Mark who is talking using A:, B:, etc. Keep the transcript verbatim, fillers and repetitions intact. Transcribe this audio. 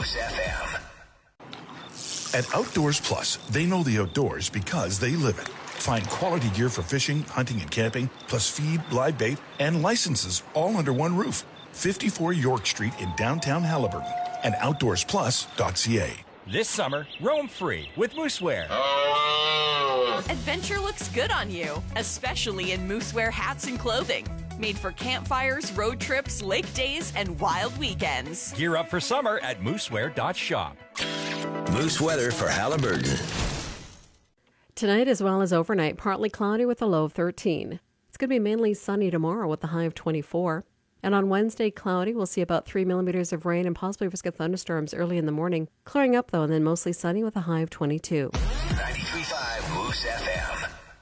A: Moose F M.
B: At Outdoors Plus, they know the outdoors because they live it. Find quality gear for fishing, hunting, and camping, plus feed, live bait, and licenses all under one roof. fifty-four York Street in downtown Haliburton and outdoors plus dot c a.
C: This summer, roam free with Moosewear.
D: Adventure looks good on you, especially in Moosewear hats and clothing. Made for campfires, road trips, lake days, and wild weekends.
C: Gear up for summer at moosewear dot shop.
A: Moose weather for Haliburton.
E: Tonight as well as overnight, partly cloudy with a low of thirteen. It's going to be mainly sunny tomorrow with a high of twenty-four. And on Wednesday, cloudy. We'll see about three millimeters of rain and possibly risk of thunderstorms early in the morning. Clearing up, though, and then mostly sunny with a high of twenty-two.
A: ninety-three point five Moose F M.